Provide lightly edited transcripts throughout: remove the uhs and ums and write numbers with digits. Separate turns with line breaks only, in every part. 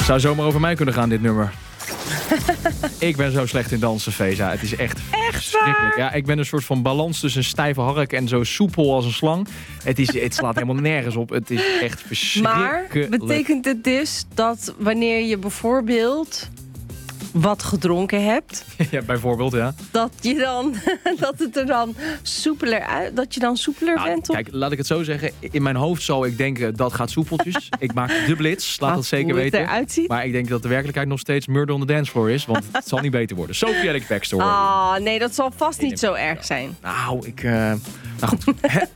Zou zomaar over mij kunnen gaan, dit nummer. Ik ben zo slecht in dansen, Feza. Het is echt verschrikkelijk. Ja, ik ben een soort van balans tussen een stijve hark en zo soepel als een slang. Het slaat helemaal nergens op. Het is echt verschrikkelijk.
Maar betekent het dus dat wanneer je bijvoorbeeld wat gedronken hebt...
Ja, bijvoorbeeld, ja.
Dat het er dan soepeler uit... Dat je dan soepeler bent?
Kijk, laat ik het zo zeggen. In mijn hoofd zal ik denken, dat gaat soepeltjes. Ik maak de blitz, laat dat zeker weten.
Eruit ziet.
Maar ik denk dat de werkelijkheid nog steeds murder on the dance floor is. Want het zal niet beter worden. Sophie Ellis Bextor.
Nee, dat zal vast niet zo erg zijn.
Nou, goed.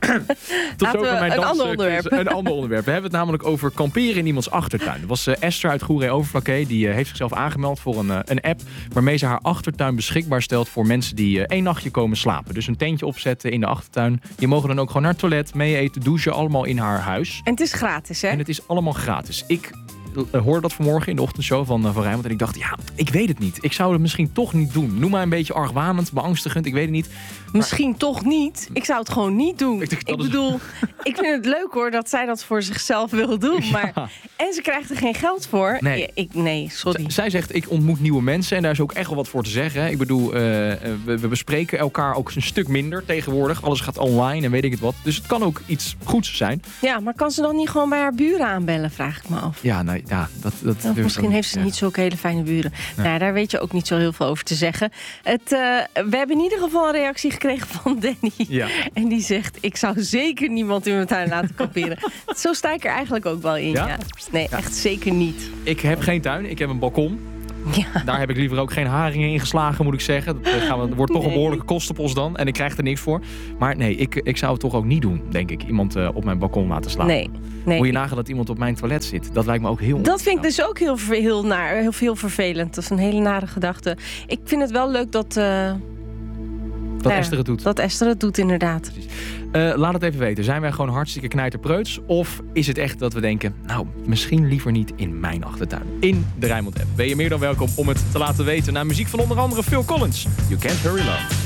Tot zover mijn een ander onderwerp. We hebben het namelijk over kamperen in iemands achtertuin. Er was Esther uit Goeree-Overflakkee. Die heeft zichzelf aangemeld voor een app waarmee ze haar achtertuin beschikbaar stelt voor mensen die 1 nachtje komen slapen. Dus een tentje opzetten in de achtertuin. Die mogen dan ook gewoon naar het toilet, mee eten, douchen, allemaal in haar huis.
En het is gratis, hè?
En het is allemaal gratis. Ik hoorde dat vanmorgen in de ochtendshow van Rijnmond en ik dacht, ja, ik weet het niet. Ik zou het misschien toch niet doen. Noem maar een beetje argwanend, beangstigend, ik weet het niet.
Misschien toch niet. Ik zou het gewoon niet doen. Ik bedoel, ik vind het leuk hoor dat zij dat voor zichzelf wil doen. Maar... Ja. En ze krijgt er geen geld voor. Nee, sorry.
Zij zegt, ik ontmoet nieuwe mensen en daar is ook echt wel wat voor te zeggen. Hè. Ik bedoel, we bespreken elkaar ook een stuk minder tegenwoordig. Alles gaat online en weet ik het wat. Dus het kan ook iets goeds zijn.
Ja, maar kan ze dan niet gewoon bij haar buren aanbellen, vraag ik me af.
Ja, nou ja, dat
misschien heeft ze niet zulke hele fijne buren. Ja. Nou, daar weet je ook niet zo heel veel over te zeggen. We hebben in ieder geval een reactie gekregen van Danny. Ja. En die zegt, ik zou zeker niemand in mijn tuin laten kamperen. Zo sta ik er eigenlijk ook wel in. Ja? Nee, echt zeker niet.
Ik heb geen tuin, ik heb een balkon. Ja. Daar heb ik liever ook geen haringen in geslagen, moet ik zeggen. Dat wordt toch een behoorlijke kostenpost dan. En ik krijg er niks voor. Maar nee, ik zou het toch ook niet doen, denk ik. Iemand op mijn balkon laten slapen. Nee. Moet je nagaan dat iemand op mijn toilet zit. Dat lijkt me ook heel...
Dat vind ik dus ook heel naar, heel vervelend. Dat is een hele nare gedachte. Ik vind het wel leuk dat...
Esther het doet.
Dat Esther het doet, inderdaad.
Laat het even weten. Zijn wij gewoon hartstikke knijterpreuts? Of is het echt dat we denken... nou, misschien liever niet in mijn achtertuin. In de Rijnmond app. Ben je meer dan welkom om het te laten weten... naar muziek van onder andere Phil Collins. You Can't Hurry Love.